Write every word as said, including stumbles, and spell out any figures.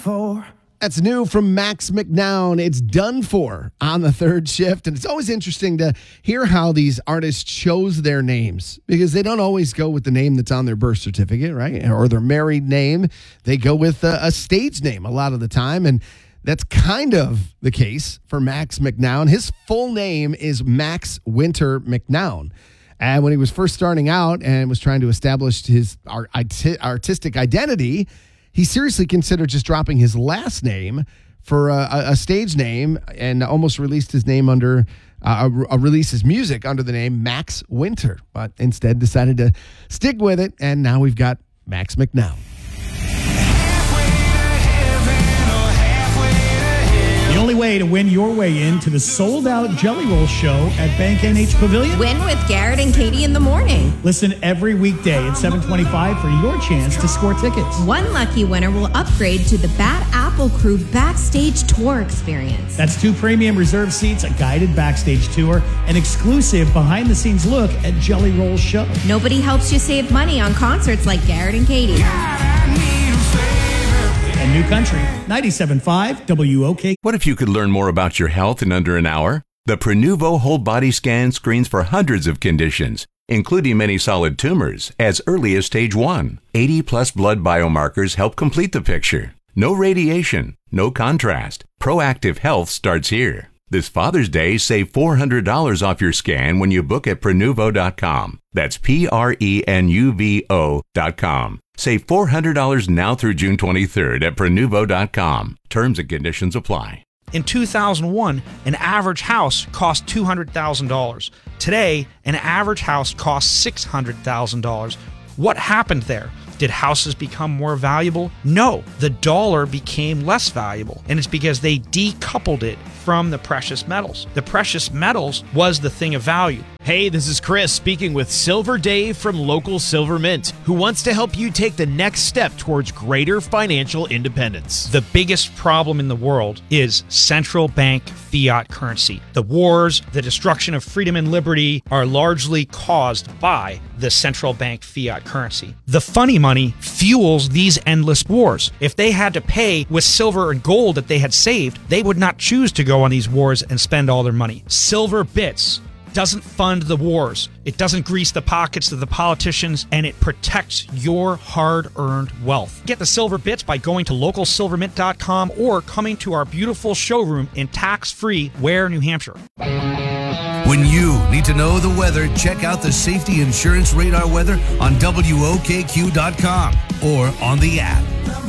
For That's new from Max McNown. It's Done For on the third shift. And it's always interesting to hear how these artists chose their names because they don't always go with the name that's on their birth certificate, right? Or their married name. They go with a, a stage name a lot of the time. And that's kind of the case for Max McNown. His full name is Max Winter McNown. And when he was first starting out and was trying to establish his artistic identity, he seriously considered just dropping his last name for a, a stage name and almost released his name under, uh, a, a release his music under the name Max Winter, but instead decided to stick with it. And now we've got Max McNown. The only way to win your way into the sold-out Jelly Roll show at Bank N H Pavilion? Win with Garrett and Katie in the morning. Listen every weekday at seven twenty-five for your chance to score tickets. One lucky winner will upgrade to the Bad Apple Crew Backstage Tour experience. That's two premium reserve seats, a guided backstage tour, an exclusive behind-the-scenes look at Jelly Roll's show. Nobody helps you save money on concerts like Garrett and Katie. And New Country, ninety-seven point five W O K. What if you could learn more about your health in under an hour? The Prenuvo Whole Body Scan screens for hundreds of conditions, including many solid tumors, as early as stage one. eighty plus blood biomarkers help complete the picture. No radiation, no contrast. Proactive health starts here. This Father's Day, save four hundred dollars off your scan when you book at Prenuvo dot com. That's P R E N U V O dot com. Save four hundred dollars now through June twenty-third at Prenuvo dot com. Terms and conditions apply. In two thousand one, an average house cost two hundred thousand dollars. Today, an average house costs six hundred thousand dollars. What happened there? Did houses become more valuable? No, the dollar became less valuable, and it's because they decoupled it from the precious metals. The precious metals was the thing of value. Hey, this is Chris speaking with Silver Dave from Local Silver Mint, who wants to help you take the next step towards greater financial independence. The biggest problem in the world is central bank fiat currency. The wars, the destruction of freedom and liberty are largely caused by the central bank fiat currency. The funny money fuels these endless wars. If they had to pay with silver and gold that they had saved, they would not choose to go on these wars and spend all their money. Silver bits doesn't fund the wars. It doesn't grease the pockets of the politicians, and it protects your hard-earned wealth. Get the silver bits by going to local silver mint dot com or coming to our beautiful showroom in tax-free Ware, New Hampshire. When you need to know the weather, check out the Safety Insurance Radar weather on W O K Q dot com or on the app.